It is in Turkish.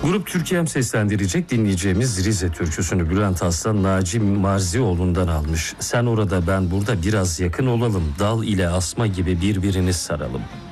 Grup Türkiye'm seslendirecek, dinleyeceğimiz Rize türküsünü Bülent Aslan Naci Marzioğlu'ndan almış. Sen orada ben burada biraz yakın olalım, dal ile asma gibi birbirini saralım.